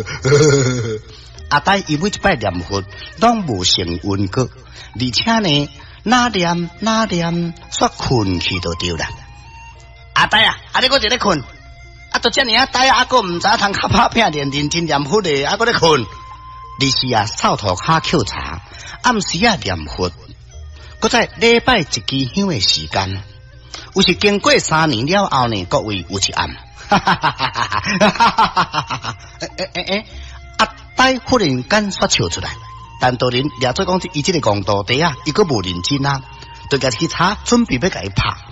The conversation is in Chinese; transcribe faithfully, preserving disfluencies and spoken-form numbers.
阿呆伊每一摆念佛，拢无成运果，而且呢，哪念哪念，煞困去就对啦。阿呆啊，阿你搁一咧困，啊，都遮尔啊呆啊，搁毋知通较拍拼练认真念佛咧，啊，搁咧困。日时啊，扫涂骹抾茶，暗时啊念佛，搁在礼拜一支香的时间，有时经过三年了后呢，各位有一暗，哈哈哈哈哈哈哈哈！诶诶诶诶，阿呆忽然间煞笑出来，但道人掠做讲伊即个戆道地啊，伊搁无认真啊，就家己茶准备要甲伊拍。